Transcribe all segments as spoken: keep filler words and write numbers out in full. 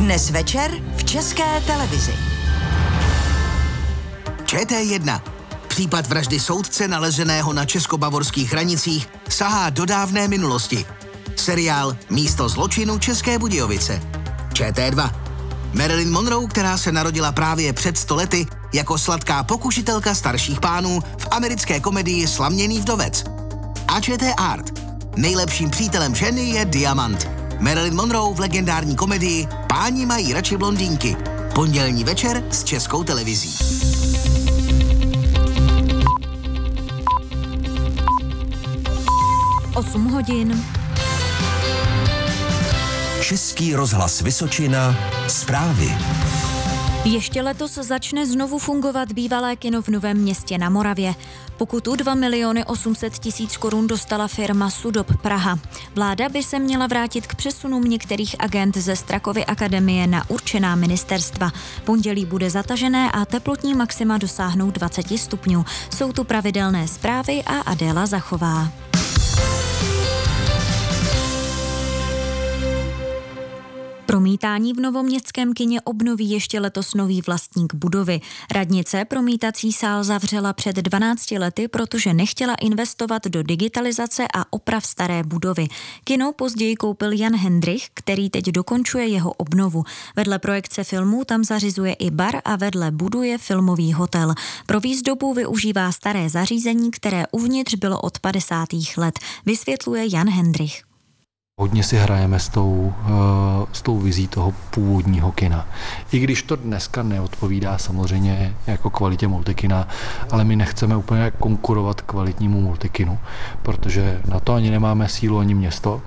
Dnes večer v České televizi. Č T jedna. Případ vraždy soudce nalezeného na česko-bavorských hranicích sahá do dávné minulosti. Seriál Místo zločinu České Budějovice. Č T dva. Marilyn Monroe, která se narodila právě před sto lety jako sladká pokušitelka starších pánů v americké komedii Slaměný vdovec. A Č T Art. Nejlepším přítelem ženy je diamant. Marilyn Monroe v legendární komedii Páni mají radši blondýnky. Pondělní večer s Českou televizí. osm hodin. Český rozhlas Vysočina. Zprávy. Ještě letos začne znovu fungovat bývalé kino v Novém Městě na Moravě. Pokutu dva miliony osm set tisíc korun dostala firma Sudop Praha. Vláda by se měla vrátit k přesunům některých agend ze Strakovy akademie na určená ministerstva. Pondělí bude zatažené a teplotní maxima dosáhnou dvacet stupňů. Jsou tu pravidelné zprávy a Adéla Zachová. Promítání v Novoměstském kině obnoví ještě letos nový vlastník budovy. Radnice promítací sál zavřela před dvanácti lety, protože nechtěla investovat do digitalizace a oprav staré budovy. Kino později koupil Jan Hendrich, který teď dokončuje jeho obnovu. Vedle projekce filmů tam zařizuje i bar a vedle buduje filmový hotel. Pro výzdobu využívá staré zařízení, které uvnitř bylo od padesátých let, vysvětluje Jan Hendrich. Hodně si hrajeme s tou, s tou vizí toho původního kina. I když to dneska neodpovídá samozřejmě jako kvalitě multikina, ale my nechceme úplně konkurovat kvalitnímu multikinu, protože na to ani nemáme sílu, ani město.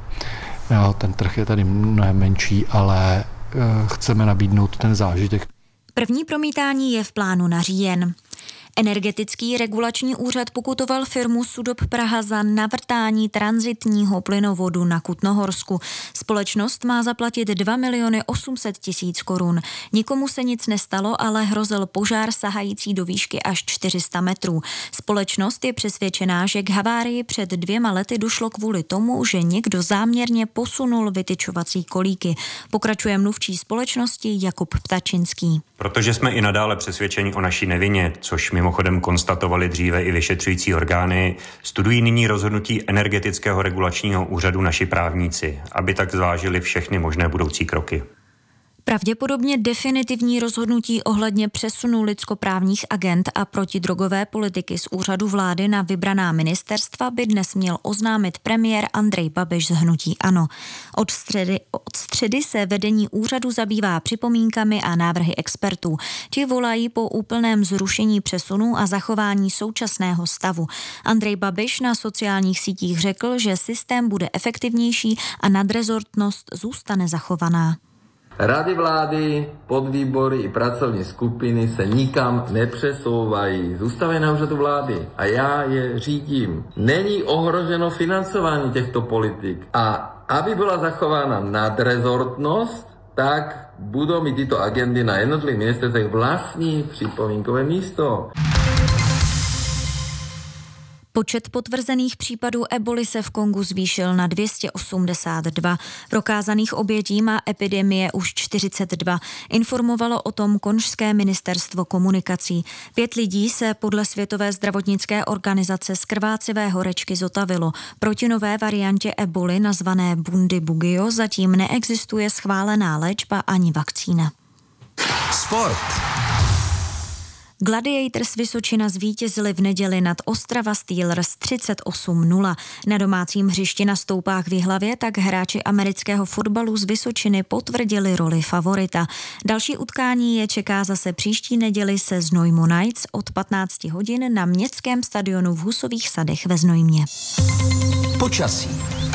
Ten trh je tady mnohem menší, ale chceme nabídnout ten zážitek. První promítání je v plánu na říjen. Energetický regulační úřad pokutoval firmu Sudop Praha za navrtání tranzitního plynovodu na Kutnohorsku. Společnost má zaplatit dva miliony osm set tisíc korun. Nikomu se nic nestalo, ale hrozil požár sahající do výšky až čtyři sta metrů. Společnost je přesvědčená, že k havárii před dvěma lety došlo kvůli tomu, že někdo záměrně posunul vytyčovací kolíky. Pokračuje mluvčí společnosti Jakub Ptačinský. Protože jsme i nadále přesvědčeni o naší nevině, což mimochodem konstatovali dříve i vyšetřující orgány, studují nyní rozhodnutí Energetického regulačního úřadu naši právníci, aby tak zvážili všechny možné budoucí kroky. Pravděpodobně definitivní rozhodnutí ohledně přesunu lidskoprávních agend a protidrogové politiky z úřadu vlády na vybraná ministerstva by dnes měl oznámit premiér Andrej Babiš z hnutí ANO. Od středy, od středy se vedení úřadu zabývá připomínkami a návrhy expertů. Ti volají po úplném zrušení přesunu a zachování současného stavu. Andrej Babiš na sociálních sítích řekl, že systém bude efektivnější a nadrezortnost zůstane zachovaná. Rady vlády, podvýbory i pracovní skupiny se nikam nepřesouvají. Zůstávají na úřadu vlády a já je řídím. Není ohroženo financování těchto politik. A aby byla zachována nadrezortnost, tak budou mít tyto agendy na jednotlivých ministerstvech vlastní připomínkové místo. Počet potvrzených případů eboli se v Kongu zvýšil na dvě stě osmdesát dva. Prokázaných obětí má epidemie už čtyřicet dva. Informovalo o tom konžské ministerstvo komunikací. Pět lidí se podle Světové zdravotnické organizace z krvácivé horečky zotavilo. Proti nové variantě eboli nazvané Bundibugyo zatím neexistuje schválená léčba ani vakcína. Sport. Gladiators Vysočina zvítězili v neděli nad Ostrava Steelers třicet osm nula. Na domácím hřišti na Stoupách v Jihlavě tak hráči amerického fotbalu z Vysočiny potvrdili roli favorita. Další utkání je čeká zase příští neděli se Znojmo Knights od patnácti hodin na městském stadionu v Husových sadech ve Znojmě. Počasí.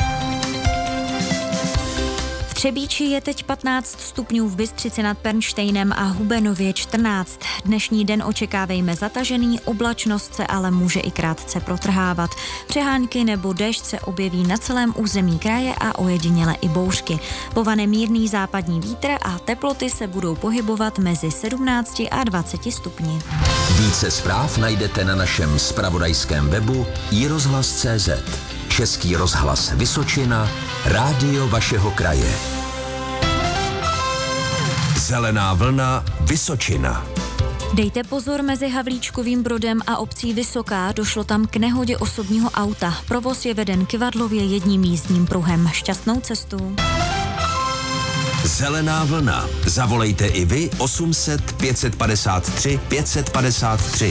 V Třebíči je teď patnáct stupňů, v Bystřici nad Pernštejnem a Hubenově čtrnáct. Dnešní den očekávejme zatažený, oblačnost se ale může i krátce protrhávat. Přehánky nebo déšť se objeví na celém území kraje a ojediněle i bouřky. Povane mírný západní vítr a teploty se budou pohybovat mezi sedmnácti a dvaceti stupni. Více zpráv najdete na našem zpravodajském webu i rozhlas tečka cé zet. Český rozhlas Vysočina, rádio vašeho kraje. Zelená vlna Vysočina. Dejte pozor, mezi Havlíčkovým Brodem a obcí Vysoká došlo tam k nehodě osobního auta. Provoz je veden kyvadlově jedním jízdním pruhem. Šťastnou cestu. Zelená vlna. Zavolejte i vy osm set pět padesát tři pět padesát tři.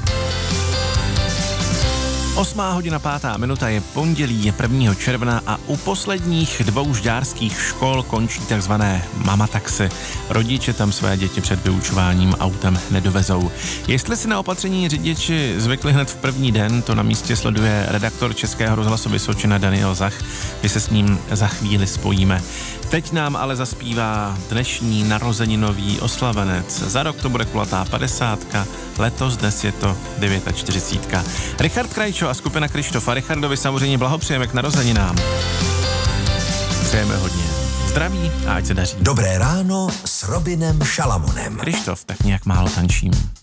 Osmá hodina pátá minuta je pondělí, je prvního června a u posledních dvou žďárských škol končí takzvané mamataxi. Rodiče tam své děti před vyučováním autem nedovezou. Jestli si na opatření řidiči zvykli hned v první den, to na místě sleduje redaktor Českého rozhlasu Vysočina Daniel Zach. My se s ním za chvíli spojíme. Teď nám ale zaspívá dnešní narozeninový oslavenec. Za rok to bude kulatá padesátka, letos dnes je to čtyřicítka devět. Richard Krajčo a skupina Krištofa. Richardovi samozřejmě blahopřejeme k narozeninám. Přejeme hodně zdraví a ať se daří. Dobré ráno s Robinem Šalamonem. Krištof tak nějak málo tančím.